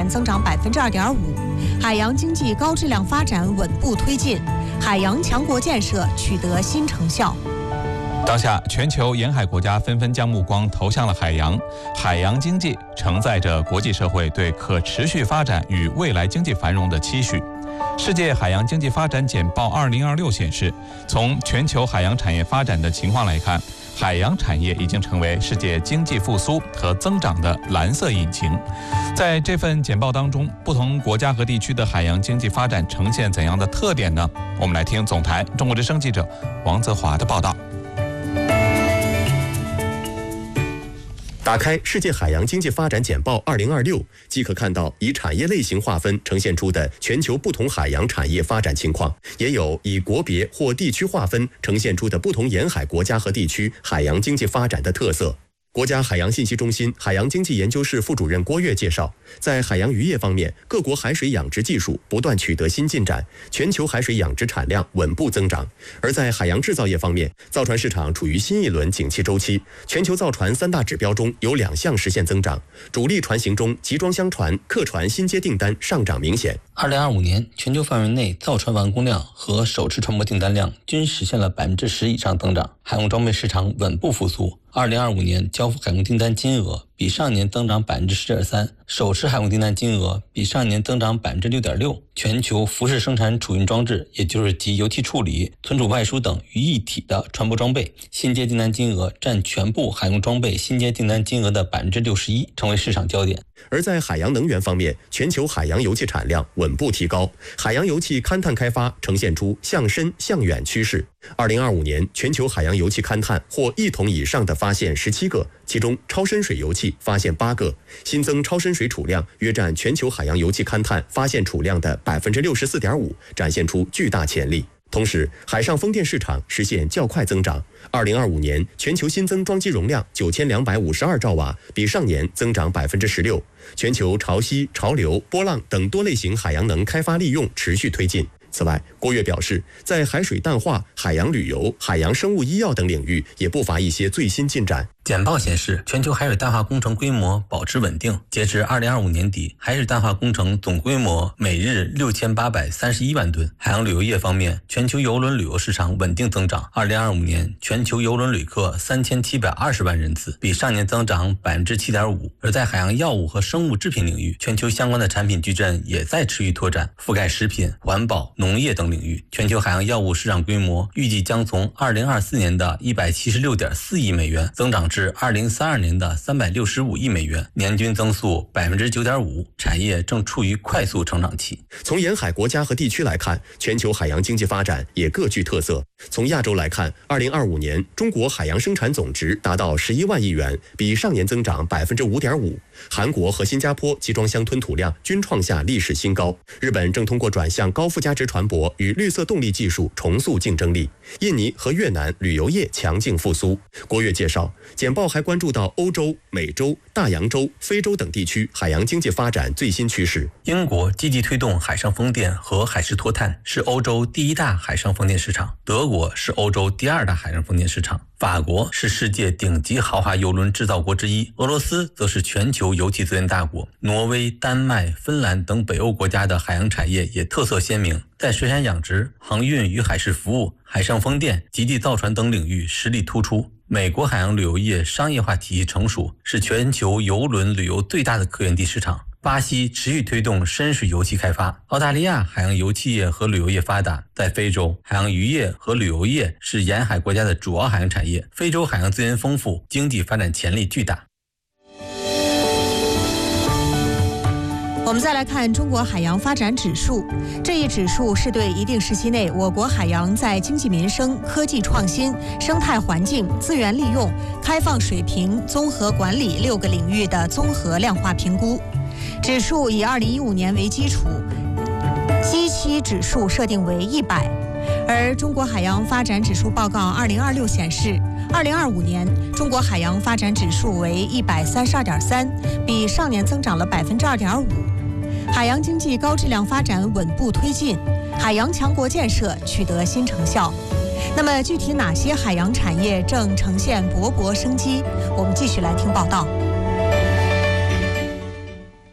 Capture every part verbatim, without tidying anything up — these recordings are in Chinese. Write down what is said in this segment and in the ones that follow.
增长百分之二点五，海洋经济高质量发展稳步推进，海洋强国建设取得新成效。 当下，全球沿海国家纷纷将目光投向了海洋。海洋经济承载着国际社会对可持续发展与未来经济繁荣的期许。世界海洋经济发展简报二零二六显示，从全球海洋产业发展的情况来看，海洋产业已经成为世界经济复苏和增长的蓝色引擎。在这份简报当中，不同国家和地区的海洋经济发展呈现怎样的特点呢？我们来听总台中国之声记者王泽华的报道。 打开世界海洋经济发展简报二零二六，即可看到以产业类型划分呈现出的全球不同海洋产业发展情况，也有以国别或地区划分呈现出的不同沿海国家和地区海洋经济发展的特色。国家海洋信息中心海洋经济研究室副主任郭跃介绍，在海洋渔业方面，各国海水养殖技术不断取得新进展，全球海水养殖产量稳步增长。而在海洋制造业方面，造船市场处于新一轮景气周期，全球造船三大指标中有两项实现增长，主力船型中集装箱船、客船新接订单上涨明显。 二零二五年，全球范围内造船完工量和手持船舶订单量均实现了百分之十以上增长，海用装备市场稳步复苏。二零二五年交付海用订单金额比上年增长百分之十点三，手持海用订单金额比上年增长百分之六点六。全球浮式生产储运装置，也就是集油气处理、存储外输等于一体的船舶装备新接订单金额占全部海用装备新接订单金额的百分之六十一，成为市场焦点。 而在海洋能源方面，全球海洋油气产量稳步提高，海洋油气勘探开发呈现出向深向远趋势。二零二五年，全球海洋油气勘探或一桶以上的发现十七个，其中超深水油气发现八个，新增超深水储量约占全球海洋油气勘探发现储量的百分之六十四点五，展现出巨大潜力。同时，海上风电市场实现较快增长。二零二五年，全球新增装机容量九千两百五十二兆瓦，比上年增长百分之十六。全球潮汐、潮流、波浪等多类型海洋能开发利用持续推进。此外，郭跃表示，在海水淡化、海洋旅游、海洋生物医药等领域，也不乏一些最新进展。 简报显示，全球海水淡化工程规模保持稳定。截至二零二五年底，海水淡化工程总规模每日六千八百三十一万吨。海洋旅游业方面，全球邮轮旅游市场稳定增长。二零二五年，全球邮轮旅客三千七百二十万人次，比上年增长百分之七点五。而在海洋药物和生物制品领域，全球相关的产品矩阵也在持续拓展，覆盖食品、环保、农业等领域。全球海洋药物市场规模预计将从二零二四年的一百七十六点四亿美元增长至二零三二年的三百六十五亿美元，年均增速百分之九点五，产业正处于快速成长期。 从沿海国家和地区来看，全球海洋经济发展也各具特色。从亚洲来看，二零二五年中国海洋生产总值达到十一万亿元，比上年增长百分之五点五。韩国和新加坡集装箱吞吐量均创下历史新高。日本正通过转向高附加值船舶与绿色动力技术重塑竞争力。印尼和越南旅游业强劲复苏。郭跃介绍，简报还关注到欧洲、美洲、大洋洲、非洲等地区海洋经济发展最新趋势。 英国积极推动海上风电和海事脱碳，是欧洲第一大海上风电市场；德国是欧洲第二大海上风电市场；法国是世界顶级豪华邮轮制造国之一；俄罗斯则是全球油气资源大国；挪威、丹麦、芬兰等北欧国家的海洋产业也特色鲜明，在水产养殖、航运与海事服务、海上风电、极地造船等领域实力突出。美国海洋旅游业商业化体系成熟，是全球邮轮旅游最大的客源地市场。巴西持续推动深水油气开发，澳大利亚海洋油气业和旅游业发达。在非洲，海洋渔业和旅游业是沿海国家的主要海洋产业。非洲海洋资源丰富，经济发展潜力巨大。 我们再来看中国海洋发展指数，这一指数是对一定时期内我国海洋在经济民生、科技创新、生态环境、资源利用、开放水平、综合管理六个领域的综合量化评估。指数以二零一五年为基础，基期指数设定为一百。而中国海洋发展指数报告二零二六显示，二零二五年中国海洋发展指数为一百三十二点三，比上年增长了百分之二点五。海洋经济高质量发展稳步推进，海洋强国建设取得新成效。那么，具体哪些海洋产业正呈现勃勃生机？我们继续来听报道。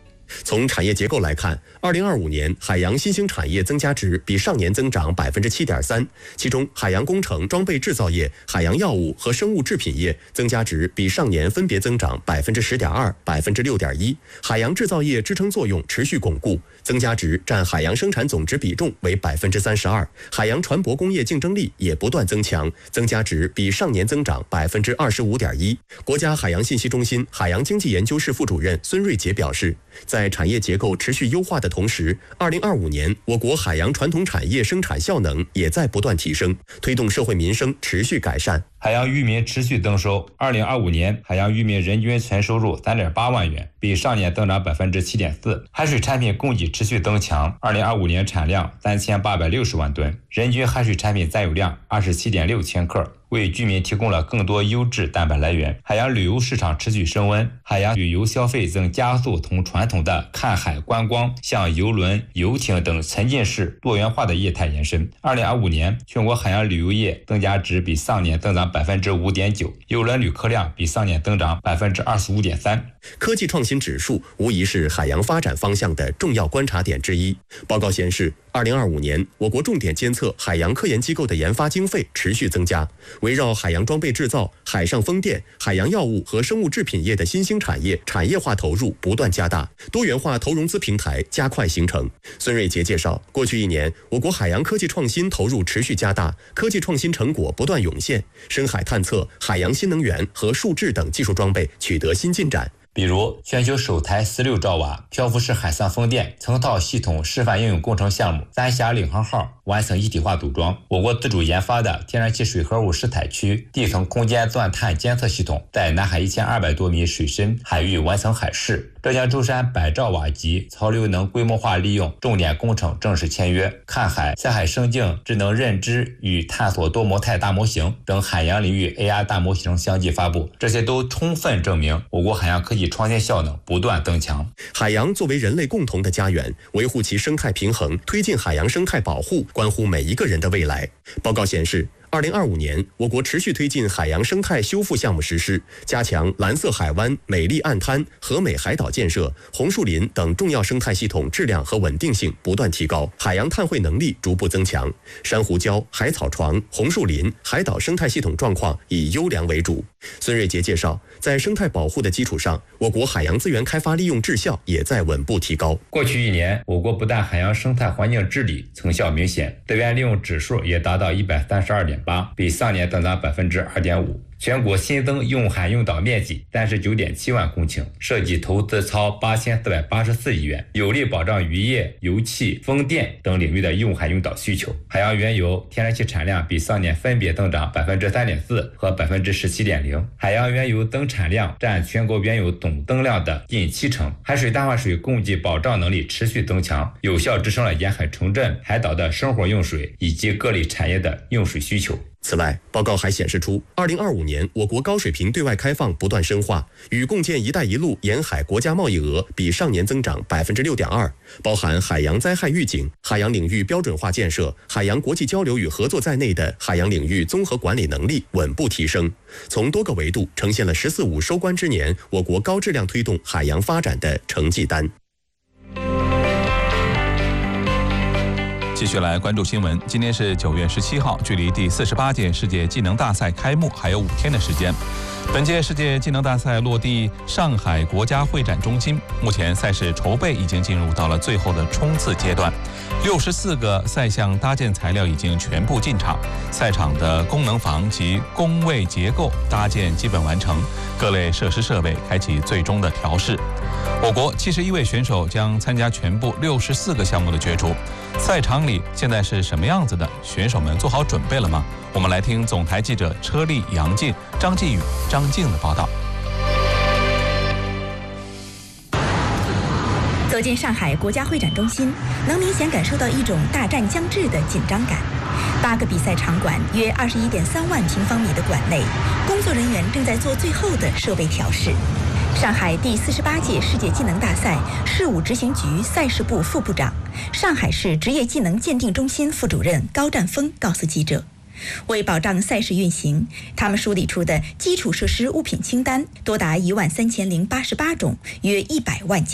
从产业结构来看，二零二五年海洋新兴产业增加值比上年增长百分之七点三，其中海洋工程、装备制造业、海洋药物和生物制品业增加值比上年分别增长百分之十点二、百分之六点一。海洋制造业支撑作用持续巩固，增加值占海洋生产总值比重为百分之三十二。海洋船舶工业竞争力也不断增强，增加值比上年增长百分之二十五点一。国家海洋信息中心海洋经济研究室副主任孙瑞杰表示，在产业结构持续优化的同时，二零二五年我国海洋传统产业生产效能也在不断提升，推动社会民生持续改善。 海洋渔民持续增收，二零二五年海洋渔民人均纯收入三点八万元，比上年增长百分之七点四。海水产品供给持续增强，二零二五年产量三千八百六十万吨，人均海水产品占有量二十七点六千克。为居民提供了更多优质蛋白来源。海洋旅游市场持续升温，海洋旅游消费正加速从传统的看海观光向邮轮、游艇等沉浸式多元化的业态延伸。二零二五年，全国海洋旅游业增加值比上年增长百分之五点九，邮轮旅客量比上年增长百分之二十五点三。 科技创新指数无疑是海洋发展方向的重要观察点之一。报告显示，二零二五年，我国重点监测海洋科研机构的研发经费持续增加，围绕海洋装备制造、海上风电、海洋药物和生物制品业的新兴产业产业化投入不断加大，多元化投融资平台加快形成。孙瑞杰介绍，过去一年，我国海洋科技创新投入持续加大，科技创新成果不断涌现，深海探测、海洋新能源和数智等技术装备取得新进展。 比如，全球首台十六兆瓦漂浮式海上风电成套系统示范应用工程项目三峡领航号完成一体化组装。我国自主研发的天然气水合物试采区地层空间钻探监测系统在南海一千二百多米水深海域完成海试。浙江舟山百兆瓦级潮流能规模化利用重点工程正式签约。看海、下海生境智能认知与探索多模态大模型等海洋领域 A R 大模型相继发布，这些都充分证明我国海洋科技创新效能不断增强。 海洋作为人类共同的家园，维护其生态平衡，推进海洋生态保护，关乎每一个人的未来。报告显示，二零二五年，我国持续推进海洋生态修复项目实施，加强蓝色海湾、美丽岸滩、和美海岛建设，红树林等重要生态系统质量和稳定性不断提高，海洋碳汇能力逐步增强，珊瑚礁、海草床、红树林、海岛生态系统状况以优良为主。孙瑞杰介绍，在生态保护的基础上，我国海洋资源开发利用质效也在稳步提高。 过去一年，我国不但海洋生态环境治理成效明显，资源利用指数也达到一百三十二点八，比上年增长百分之二点五。全国新增用海用岛面积三十九点七万公顷，涉及投资超八千四百八十四亿元，有力保障渔业、油气、风电等领域的用海用岛需求。海洋原油、天然气产量比上年分别增长百分之三点四和百分之十七点零，海洋原油增产量占全国原油总增量的近七成。海水淡化水供给保障能力持续增强，有效支撑了沿海城镇、海岛的生活用水以及各类产业的用水需求。 此外，报告还显示出，二零二五年我国高水平对外开放不断深化，与共建“一带一路”沿海国家贸易额比上年增长百分之六点二，包含海洋灾害预警、海洋领域标准化建设、海洋国际交流与合作在内的海洋领域综合管理能力稳步提升，从多个维度呈现了“十四五”收官之年我国高质量推动海洋发展的成绩单。 继续来关注新闻。今天是九月十七号，距离第四十八届世界技能大赛开幕还有五天的时间。本届世界技能大赛落地上海国家会展中心，目前赛事筹备已经进入到了最后的冲刺阶段。六十四个赛项搭建材料已经全部进场，赛场的功能房及工位结构搭建基本完成，各类设施设备开启最终的调试。我国七十一位选手将参加全部六十四个项目的角逐。赛场里现在是什么样子的？选手们做好准备了吗？我们来听总台记者车丽、杨静、张继宇、张静的报道。 走进上海国家会展中心，能明显感受到一种大战将至的紧张感。八个比赛场馆，约二十一点三万平方米的馆内，工作人员正在做最后的设备调试。上海第四十八届世界技能大赛事务执行局赛事部副部长、上海市职业技能鉴定中心副主任高占峰告诉记者，为保障赛事运行，他们梳理出的基础设施物品清单多达一万三千零八十八种，约一百万件。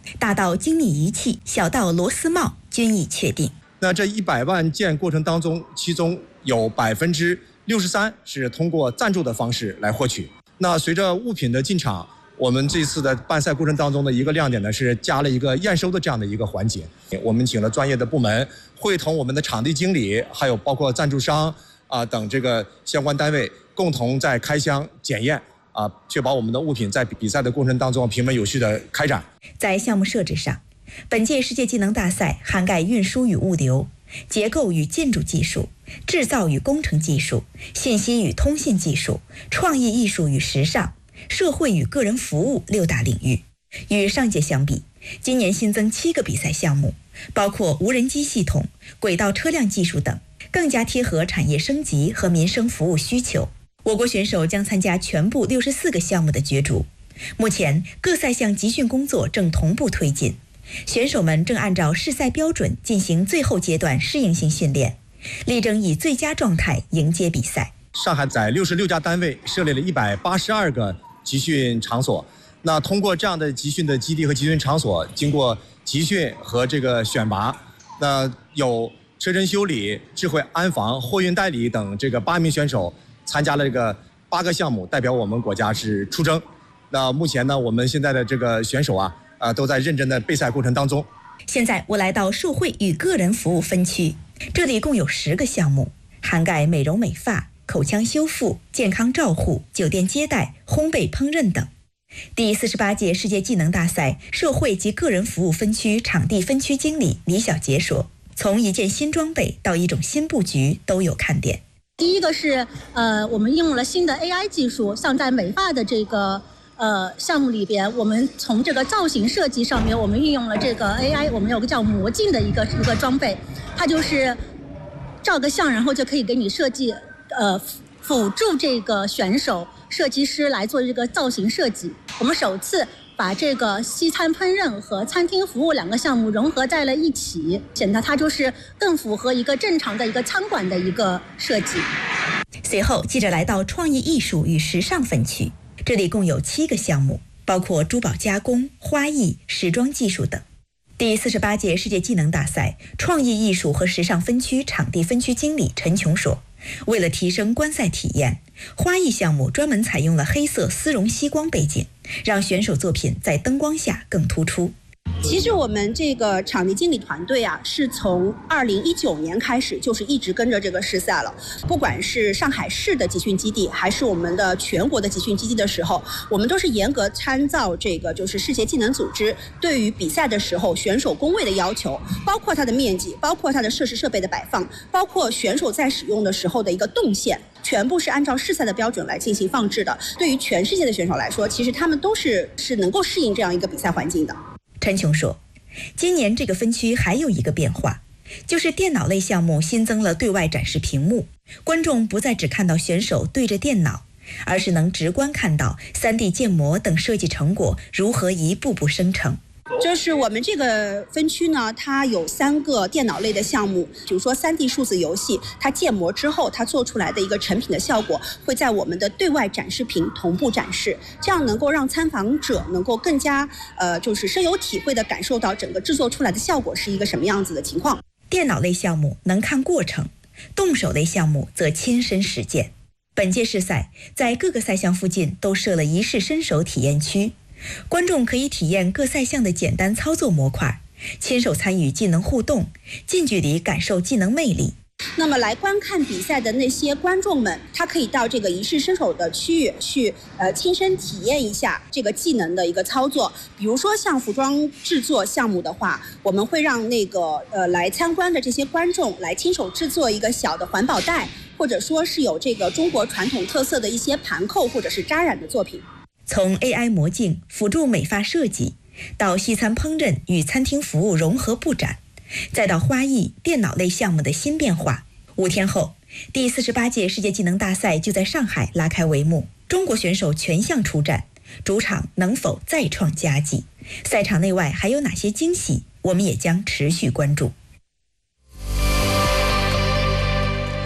大到精密仪器，小到螺丝帽，均已确定。 那这一百万件过程当中，其中有百分之六十三是通过赞助的方式来获取。那随着物品的进场，我们这次的办赛过程当中的一个亮点呢，是加了一个验收的这样的一个环节。我们请了专业的部门，会同我们的场地经理，还有包括赞助商啊等这个相关单位，共同在开箱检验啊，确保我们的物品在比赛的过程当中平稳有序的开展。 在项目设置上，本届世界技能大赛涵盖运输与物流、结构与建筑技术、制造与工程技术、信息与通信技术、创意艺术与时尚、社会与个人服务六大领域。与上届相比，今年新增七个比赛项目，包括无人机系统、轨道车辆技术等，更加贴合产业升级和民生服务需求。我国选手将参加全部六十四个项目的角逐。目前各赛项集训工作正同步推进，选手们正按照试赛标准进行最后阶段适应性训练，力争以最佳状态迎接比赛。 上海在六十六家单位设立了一百八十二个集训场所。那通过这样的集训的基地和集训场所，经过集训和这个选拔，那有车身修理、智慧安防、货运代理等这个八名选手参加了这个八个项目，代表我们国家是出征。那目前呢，我们现在的这个选手啊，啊都在认真的备赛过程当中。 现在我来到社会与个人服务分区，这里共有十个项目，涵盖美容美发、口腔修复、健康照护、酒店接待、烘焙烹饪等。第四十八届世界技能大赛社会及个人服务分区场地分区经理李小杰说，从一件新装备到一种新布局都有看点。 第一个是呃，我们应用了新的 A I 技术，像在美发的这个呃项目里边，我们从这个造型设计上面，我们运用了这个 A I， 我们有个叫魔镜的一个一个装备，它就是照个相，然后就可以给你设计呃辅助这个选手设计师来做这个造型设计。我们首次把这个西餐烹饪和餐厅服务两个项目融合在了一起，显得它就是更符合一个正常的一个餐馆的一个设计。 随后记者来到创意艺术与时尚分区，这里共有七个项目，包括珠宝加工、花艺、时装技术等。第四十八届世界技能大赛创意艺术和时尚分区场地分区经理陈琼说，为了提升观赛体验，花艺项目专门采用了黑色丝绒吸光背景，让选手作品在灯光下更突出。 其实我们这个场地经理团队啊，是从二零一九年开始就是一直跟着这个试赛了。不管是上海市的集训基地，还是我们的全国的集训基地的时候，我们都是严格参照这个就是世界技能组织对于比赛的时候选手工位的要求，包括它的面积，包括它的设施设备的摆放，包括选手在使用的时候的一个动线，全部是按照试赛的标准来进行放置的。对于全世界的选手来说，其实他们都是是能够适应这样一个比赛环境的。 陈琼说，今年这个分区还有一个变化，就是电脑类项目新增了对外展示屏幕，观众不再只看到选手对着电脑，而是能直观看到 三 D 建模等设计成果如何一步步生成。 就是我们这个分区呢，它有三个电脑类的项目，比如说 三 D 数字游戏，它建模之后它做出来的一个成品的效果会在我们的对外展示屏同步展示，这样能够让参访者能够更加呃就是深有体会的感受到整个制作出来的效果是一个什么样子的情况。 电脑类项目能看过程，动手类项目则亲身实践。本届试赛在各个赛项附近都设了一试身手体验区，观众可以体验各赛项的简单操作模块，亲手参与技能互动，近距离感受技能魅力。 那么来观看比赛的那些观众们，他可以到这个一试身手的区域去呃亲身体验一下这个技能的一个操作。比如说像服装制作项目的话，我们会让那个呃来参观的这些观众来亲手制作一个小的环保袋，或者说是有这个中国传统特色的一些盘扣或者是扎染的作品。 从 A I 魔镜辅助美发设计，到西餐烹饪与餐厅服务融合布展，再到花艺、电脑类项目的新变化。五天后，第四十八届世界技能大赛就在上海拉开帷幕。中国选手全项出战，主场能否再创佳绩？赛场内外还有哪些惊喜？我们也将持续关注。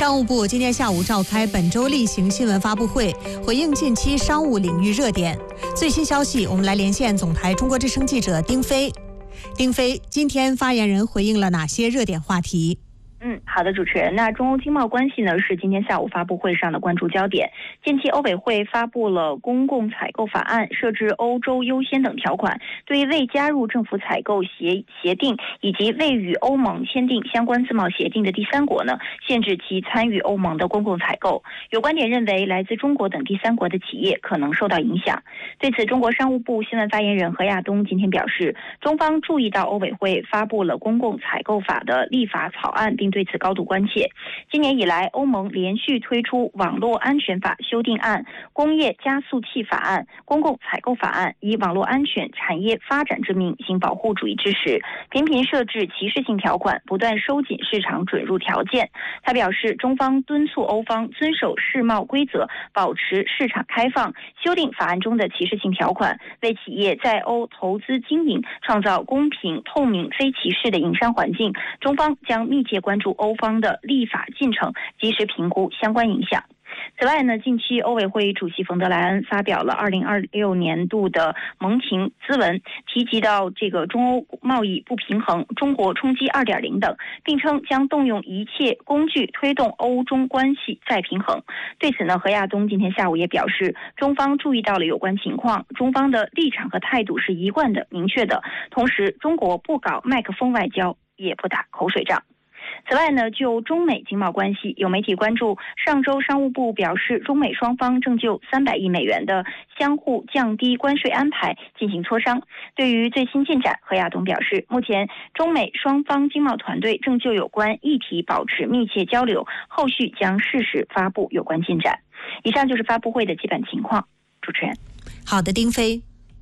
商务部今天下午召开本周例行新闻发布会，回应近期商务领域热点。最新消息，我们来连线总台中国之声记者丁飞。丁飞，今天发言人回应了哪些热点话题？ 嗯，好的，主持人。那中欧经贸关系呢，是今天下午发布会上的关注焦点。近期欧委会发布了公共采购法案，设置欧洲优先等条款，对未加入政府采购协协定以及未与欧盟签订相关自贸协定的第三国呢，限制其参与欧盟的公共采购。有观点认为，来自中国等第三国的企业可能受到影响。对此，中国商务部新闻发言人何亚东今天表示，中方注意到欧委会发布了公共采购法的立法草案，并对此高度关切。今年以来，欧盟连续推出网络安全法修订案、工业加速器法案、公共采购法案，以网络安全、产业发展之名行保护主义之实，频频设置歧视性条款，不断收紧市场准入条件。他表示，中方敦促欧方遵守世贸规则，保持市场开放，修订法案中的歧视性条款，为企业在欧投资经营创造公平、透明、非歧视的营商环境。中方将密切关注欧方的立法进程，及时评估相关影响。此外呢，近期欧委会主席冯德莱恩发表了二零二六年度的盟情咨文，提及到这个中欧贸易不平衡、中国冲击 二点零 等，并称将动用一切工具推动欧中关系再平衡。对此呢，何亚东今天下午也表示，中方注意到了有关情况，中方的立场和态度是一贯的、明确的，同时中国不搞麦克风外交，也不打口水仗。此外呢，就中美经贸关系，有媒体关注，上周商务部表示，中美双方正就三百亿美元的相互降低关税安排进行磋商。对于最新进展，何亚东表示，目前中美双方经贸团队正就有关议题保持密切交流，后续将适时发布有关进展。以上就是发布会的基本情况。主持人， 好的，丁飞。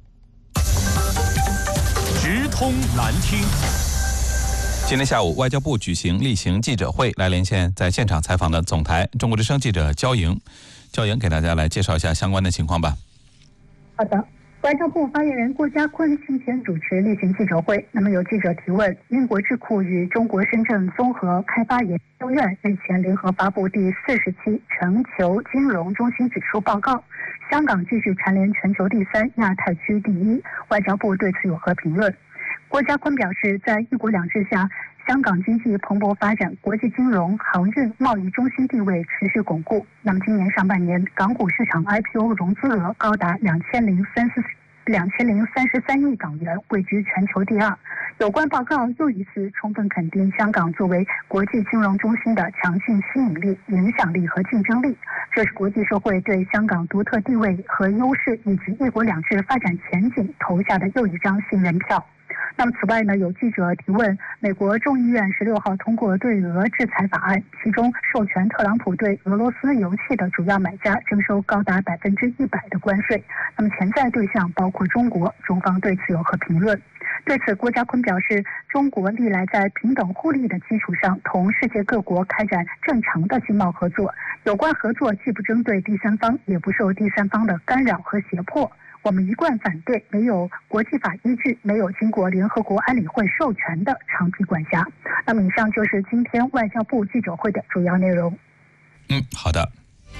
直通难听。 今天下午，外交部举行例行记者会，来连线在现场采访的总台中国之声记者焦莹。焦莹给大家来介绍一下相关的情况吧。 好的，外交部发言人郭家坤今天主持例行记者会。那么有记者提问，英国智库与中国深圳综合开发研究院日前联合发布第四十期全球金融中心指数报告，香港继续蝉联全球第三、亚太区第一。外交部对此有何评论？郭家坤表示，在一国两制下，香港经济蓬勃发展，国际金融、航运、贸易中心地位持续巩固。那么今年上半年，港股市场 I P O 融资额高达两千零三十两千零三十三亿港元，位居全球第二。有关报告又一次充分肯定香港作为国际金融中心的强劲吸引力、影响力和竞争力，这是国际社会对香港独特地位和优势以及一国两制发展前景投下的又一张信任票。那么此外呢，有记者提问，美国众议院十六号通过对俄制裁法案，其中授权特朗普对俄罗斯油气的主要买家征收高达百分之一百的关税。那么潜在对象包括中国，中方对此有何评论？对此，郭家坤表示，中国历来在平等互利的基础上，同世界各国开展正常的经贸合作，有关合作既不针对第三方，也不受第三方的干扰和胁迫。我们一贯反对没有国际法依据、没有经过联合国安理会授权的长期管辖。那么以上就是今天外交部记者会的主要内容。 嗯，好的。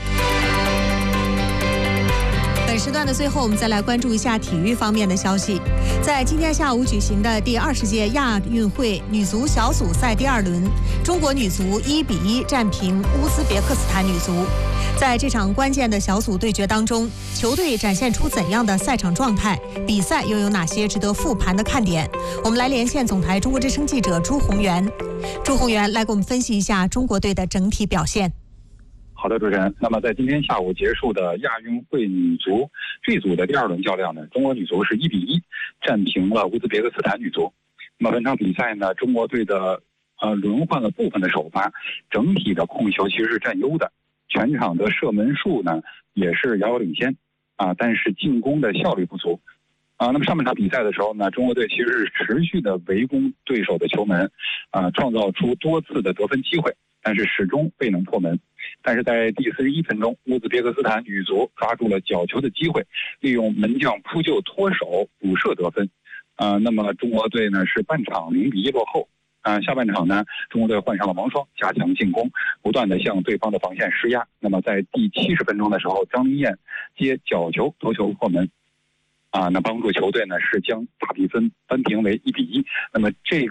本时段的最后，我们再来关注一下体育方面的消息。在今天下午举行的第二十届亚运会女足小组赛第二轮，中国女足一比一战平乌兹别克斯坦女足。在这场关键的小组对决当中，球队展现出怎样的赛场状态？比赛又有哪些值得复盘的看点？我们来连线总台中国之声记者朱宏元。朱宏元来给我们分析一下中国队的整体表现。 好的，主持人。那么在今天下午结束的亚运会女足 G 组的第二轮较量呢，中国女足是一比一战平了乌兹别克斯坦女足。那么本场比赛呢，中国队的呃轮换了部分的首发，整体的控球其实是占优的，全场的射门数呢也是遥遥领先啊，但是进攻的效率不足啊。那么上半场比赛的时候呢，中国队其实是持续的围攻对手的球门啊，创造出多次的得分机会，但是始终未能破门。但是在第四十一分钟，乌兹别克斯坦女足抓住了角球的机会，利用门将扑救脱手补射得分。呃，那么中国队呢是半场零比一落后， 啊，下半场呢，中国队换上了王霜，加强进攻，不断的向对方的防线施压。那么在第七十分钟的时候，张琳艳接角球头球破门，啊，那帮助球队呢是将大比分扳平为一比一。那么这